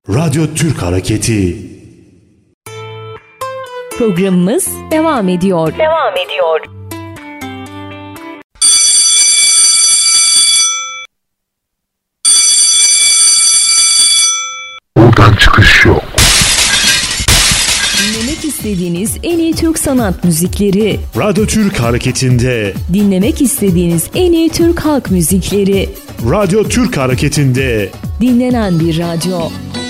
Radyo Türk Hareketi. Programımız devam ediyor. Buradan çıkış yok. Dinlemek istediğiniz en iyi Türk sanat müzikleri. Radyo Türk Hareketi'nde. Dinlemek istediğiniz en iyi Türk halk müzikleri. Radyo Türk Hareketi'nde. Dinlenen bir radyo.